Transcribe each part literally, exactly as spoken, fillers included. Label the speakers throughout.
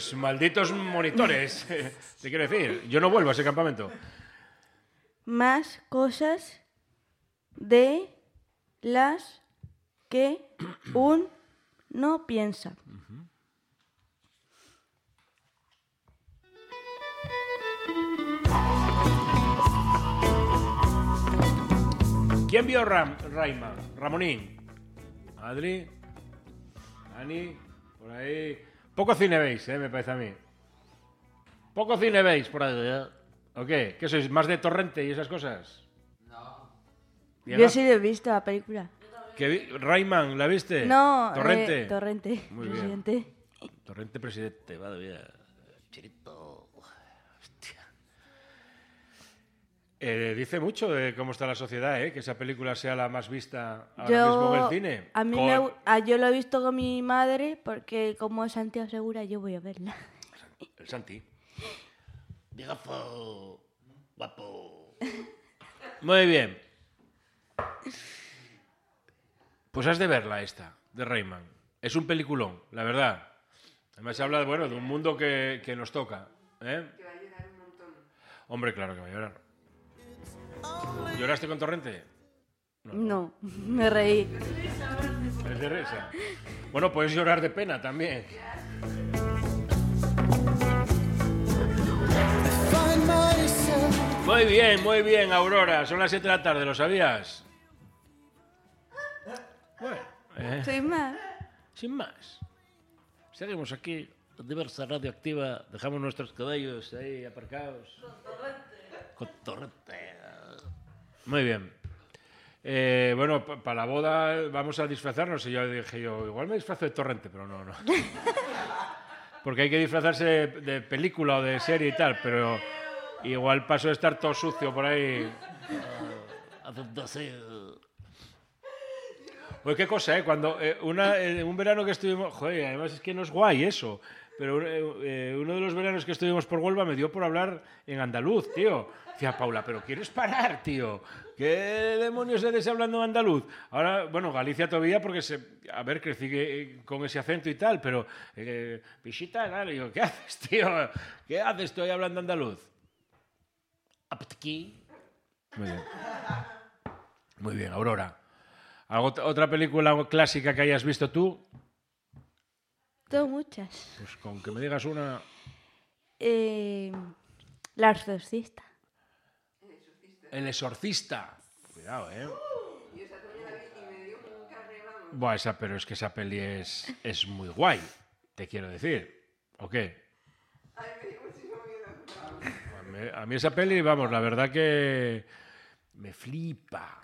Speaker 1: Pues malditos monitores. Te quiero decir, yo no vuelvo a ese campamento.
Speaker 2: Más cosas de las que un no piensa.
Speaker 1: Uh-huh. ¿Quién vio Ram, Rayman? Ramonín. Adri. Ani. Por ahí. Poco cine veis, eh, me parece a mí. Poco cine veis por ahí, ¿eh? ¿O qué? ¿Qué sois? ¿Más de torrente y esas cosas?
Speaker 3: No.
Speaker 2: Yo sí he visto la película.
Speaker 1: ¿Qué vi? ¿Rayman, la viste?
Speaker 2: No,
Speaker 1: Torrente.
Speaker 2: Eh, torrente.
Speaker 1: Muy
Speaker 2: presidente.
Speaker 1: Bien. Torrente presidente, madre mía. Chirito. Hostia. Eh, dice mucho de cómo está la sociedad, ¿eh? Que esa película sea la más vista ahora
Speaker 2: yo,
Speaker 1: mismo en el cine.
Speaker 2: A mí
Speaker 1: con...
Speaker 2: me, a, yo lo he visto con mi madre porque como es Santiago Segura yo voy a verla.
Speaker 1: El Santi. Digazo. Guapo. Muy bien. Pues has de verla esta, de Rayman. Es un peliculón, la verdad. Además se habla, bueno, de un mundo que, que nos toca. ¿Eh?
Speaker 4: Que va a llorar un montón.
Speaker 1: Hombre, claro que va a llorar. ¿Lloraste con Torrente?
Speaker 2: No, no me reí.
Speaker 1: ¿Es de risa? Bueno, puedes llorar de pena también. Muy bien, muy bien, Aurora. Son las siete de la tarde, ¿lo sabías? Bueno, eh,
Speaker 2: Sin más.
Speaker 1: sin más. Seguimos aquí, en Diversa Radioactiva. Dejamos nuestros caballos ahí aparcados. Con Torrente. Muy bien. Eh, bueno, para pa la boda vamos a disfrazarnos. Y yo dije yo, igual me disfrazo de Torrente, pero no, no. Porque hay que disfrazarse de, de película o de serie y tal, pero igual paso de estar todo sucio por ahí. Uh, haciendo así. Pues qué cosa, ¿eh? Cuando eh, una, eh, un verano que estuvimos... Joder, además es que no es guay eso. Pero eh, uno de los veranos que estuvimos por Huelva me dio por hablar en andaluz, tío. Decía, Paula, ¿pero quieres parar, tío? ¿Qué demonios eres hablando en andaluz? Ahora, bueno, Galicia todavía porque, se, a ver, crecí con ese acento y tal, pero... Eh, Pichita, nada, digo, ¿qué haces, tío? ¿Qué haces? Estoy hablando andaluz. Apetaquí. Muy bien. Muy bien, Aurora. ¿Algo, ¿Otra película clásica que hayas visto tú?
Speaker 2: Tengo muchas.
Speaker 1: Pues con que me digas una...
Speaker 2: Eh, La Exorcista.
Speaker 1: El Exorcista. Cuidado, ¿eh?
Speaker 4: Y esa también la vi y me dio un carré, vamos.
Speaker 1: Buah, esa, pero es que esa peli es, es muy guay, te quiero decir. ¿O qué?
Speaker 4: Ay, me dio muchísimo miedo.
Speaker 1: A mí, a mí esa peli, vamos, la verdad que me flipa.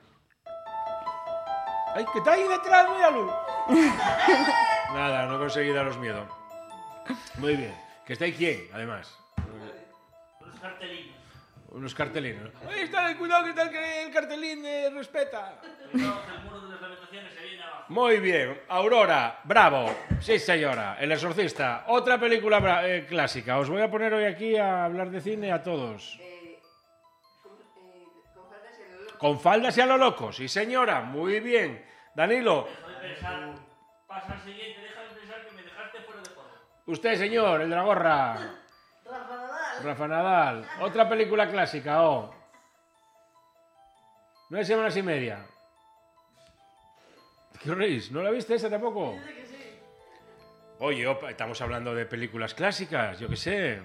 Speaker 1: ¡Ay, que está ahí detrás, míralo! Nada, no conseguí daros miedo. Muy bien. ¿Que está ahí quién, además?
Speaker 3: Unos cartelinos.
Speaker 1: Unos cartelinos. ¡Ahí está! ¡Cuidado que está el, el cartelín de respeta!
Speaker 3: Cuidado que el muro de las lamentaciones se viene abajo.
Speaker 1: Muy bien. Aurora, bravo. Sí, señora. El Exorcista. Otra película bra- eh, clásica. Os voy a poner hoy aquí a hablar de cine a todos.
Speaker 4: Eh, con, eh, con faldas y a lo loco.
Speaker 1: Con faldas y a lo loco. Sí, señora. Muy bien. Danilo.
Speaker 3: Deja de pensar. Pasa al siguiente, deja de pensar que me dejaste fuera de juego.
Speaker 1: Usted, señor, el Dragorra.
Speaker 4: Rafa Nadal.
Speaker 1: Rafa Nadal. Otra película clásica, oh. Nueve semanas y media. ¿Qué reís? ¿No la viste esa tampoco? Oye, opa, estamos hablando de películas clásicas, yo qué sé.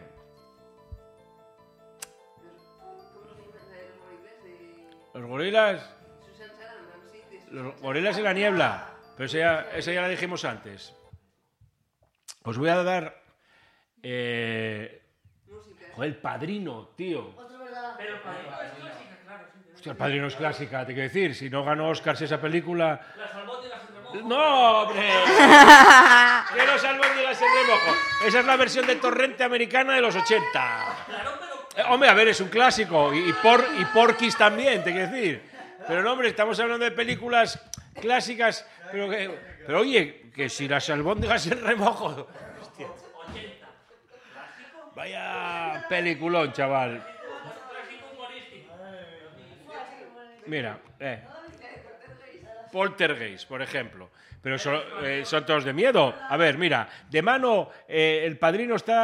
Speaker 4: ¿Cómo se llama? La de los gorilas de
Speaker 1: Los gorilas.
Speaker 4: Susan Sarandon, sí. De Susan
Speaker 1: Los
Speaker 4: Sarandon.
Speaker 1: gorilas en la niebla. Pero esa ya, esa ya la dijimos antes. Os voy a dar... Eh,
Speaker 4: Música.
Speaker 1: joder, El Padrino, tío.
Speaker 3: Pero para es clásica, claro. Sí,
Speaker 1: Hostia, El Padrino es clásica, te quiero decir. Si no ganó Oscars esa película...
Speaker 3: las albóndigas en remojo.
Speaker 1: ¡No, hombre! ¡Que los albóndigas en remojo! Esa es la versión de Torrente americana de los ochenta.
Speaker 3: Claro, pero...
Speaker 1: Eh, hombre, a ver, es un clásico. Y, y, por, y Porky's también, te quiero decir. Pero no, hombre, estamos hablando de películas clásicas. Pero, que, pero oye, que si las albóndigas en remojo... Hostia.
Speaker 3: ochenta. ¿Clásico?
Speaker 1: Vaya peliculón, chaval.
Speaker 3: Clásico humorístico.
Speaker 1: Mira, eh. Poltergeist, por ejemplo. Pero son, eh, son todos de miedo. A ver, mira, de mano, eh, El Padrino está...